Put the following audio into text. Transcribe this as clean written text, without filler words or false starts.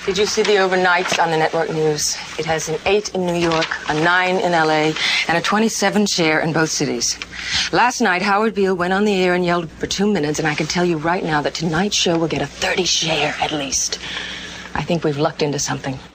Did you see the overnights on the network news? It has an 8 in New York, a 9 in L.A., and a 27 share in both cities. Last night, Howard Beale went on the air and yelled for 2 minutes, and I can tell you right now that tonight's show will get a 30 share at least. I think we've lucked into something.